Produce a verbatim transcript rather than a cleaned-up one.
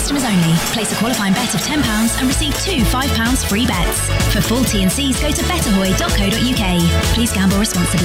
customers only. Place a qualifying bet of ten pounds and receive two five pounds free bets. For full T and Cs, go to betterhoy dot co dot uk. Please gamble responsibly.